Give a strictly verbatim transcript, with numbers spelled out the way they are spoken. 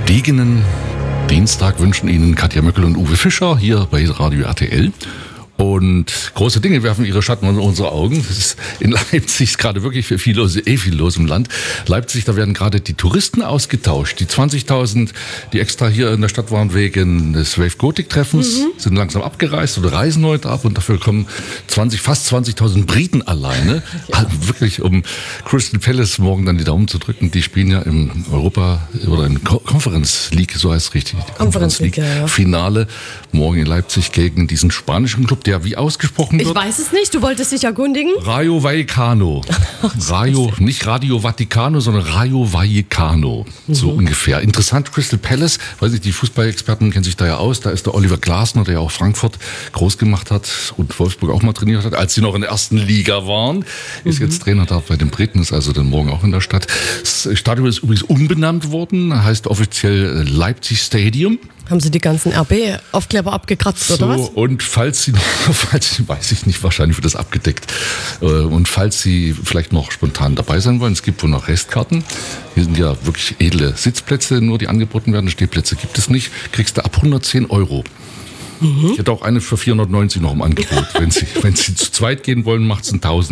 gediegenen Dienstag wünschen Ihnen Katja Möckel und Uwe Fischer hier bei Radio R T L. Und große Dinge werfen ihre Schatten unter unsere Augen. Das ist in Leipzig gerade wirklich viel los, eh viel los im Land. Leipzig, da werden gerade die Touristen ausgetauscht. Die zwanzigtausend, die extra hier in der Stadt waren wegen des Wave Gothic Treffens, mhm. sind langsam abgereist oder reisen heute ab. Und dafür kommen zwanzig, fast zwanzigtausend Briten alleine. Ja. Also wirklich, um Crystal Palace morgen dann die Daumen zu drücken. Die spielen ja im Europa oder im Conference League, so heißt es richtig. Conference League, ja, ja. Finale morgen in Leipzig gegen diesen spanischen Club, der wie ausgesprochen wird? Ich weiß es nicht, du wolltest dich erkundigen? Rayo Vallecano. Rayo, nicht Radio Vaticano, sondern Rayo Vallecano. Mhm. So ungefähr. Interessant, Crystal Palace, weiß ich, die Fußballexperten kennen sich da ja aus. Da ist der Oliver Glasner, der ja auch Frankfurt groß gemacht hat und Wolfsburg auch mal trainiert hat, als sie noch in der ersten Liga waren. Ist mhm. jetzt Trainer da bei den Briten, ist also dann morgen auch in der Stadt. Das Stadion ist übrigens umbenannt worden, heißt offiziell Leipzig Stadium. Haben Sie die ganzen R B-Aufkleber abgekratzt, oder was? So, und falls Sie noch, falls Sie, weiß ich nicht, wahrscheinlich wird das abgedeckt. Und falls Sie vielleicht noch spontan dabei sein wollen, es gibt wohl noch Restkarten. Hier sind ja wirklich edle Sitzplätze, nur die angeboten werden. Stehplätze gibt es nicht. Kriegst du ab hundertzehn Euro. Mhm. Ich hätte auch eine für vierhundertneunzig noch im Angebot. Wenn Sie, wenn Sie zu zweit gehen wollen, macht es ein tausend.